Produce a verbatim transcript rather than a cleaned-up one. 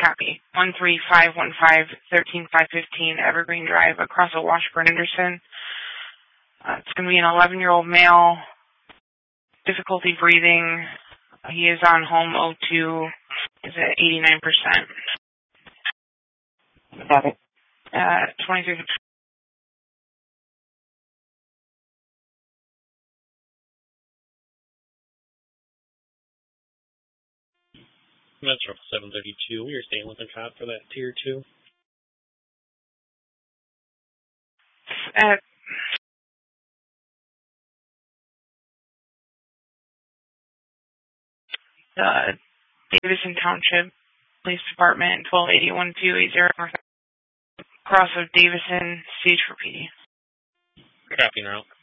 copy. one three five one five, one three five one five Evergreen Drive across the Washburn Anderson. Uh, it's going to be an eleven-year-old male, difficulty breathing. He is on home O two, is at eighty-nine percent. Got it. Uh, twenty-three. Metro seven thirty-two, you're staying with the cop for that tier two. At the Davison Township Police Department, twelve eighty, one two eight zero, cross of Davison, stage for P D. Copy, route.